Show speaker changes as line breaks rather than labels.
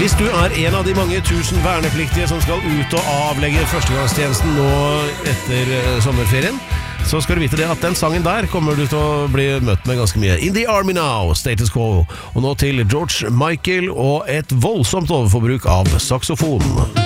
Hvis du en av de mange tusen vernepliktige som skal ut og avlegge førstegangstjenesten nå etter sommerferien, så skal du vite det at den sangen der kommer du til å bli møtt med ganske mye. In the Army Now, Status Quo. Og nå til George Michael og et voldsomt overforbruk av saksofon.